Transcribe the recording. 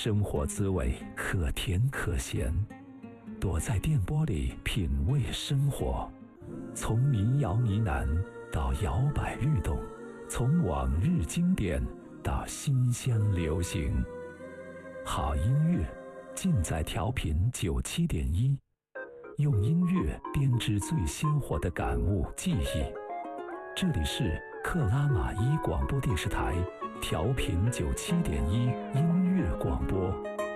生活滋味可甜可咸，躲在电波里品味生活，从民谣呢喃到摇摆律动，从往日经典到新鲜流行，好音乐尽在调频97.1，用音乐编织最鲜活的感悟记忆。这里是克拉玛依广播电视台调频97.1音乐广播。